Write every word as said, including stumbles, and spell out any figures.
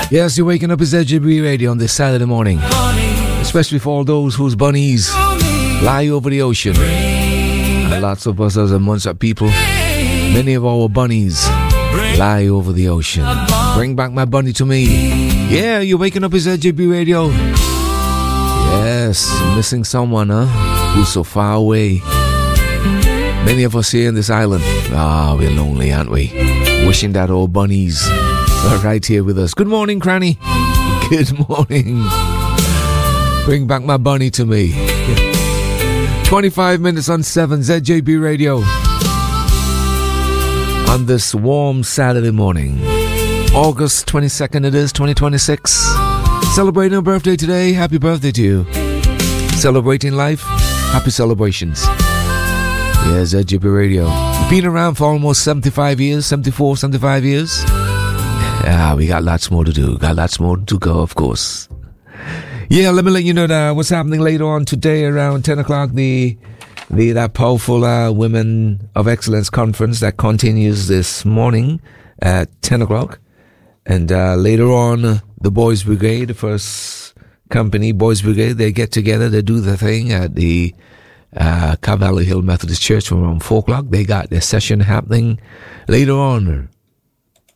Yes, you're waking up as Z J B Radio on this Saturday morning. Especially for all those whose bunnies lie over the ocean. And lots of us as a Munster people, many of our bunnies lie over the ocean. Bring back my bunny to me. Yeah, you're waking up as Z J B Radio. Yes, missing someone, huh? Who's so far away. Many of us here in this island, ah, we're lonely, aren't we? Wishing that our bunnies are right here with us. Good morning, Cranny. Good morning. Bring back my bunny to me. twenty-five minutes on seven, Z J B Radio. On this warm Saturday morning. August twenty-second it is, twenty twenty-six. Celebrating a birthday today. Happy birthday to you. Celebrating life. Happy celebrations. Yeah, Z J B Radio. Been around for almost seventy-five years, seventy-four, seventy-five years. Yeah, we got lots more to do. Got lots more to go, of course. Yeah, let me let you know that what's happening later on today around ten o'clock. The the that powerful uh, Women of Excellence conference that continues this morning at ten o'clock. And uh, later on, the Boys Brigade, the first company, Boys Brigade, they get together, they do the thing at the uh, Cavalry Hill Methodist Church from around four o'clock. They got their session happening later on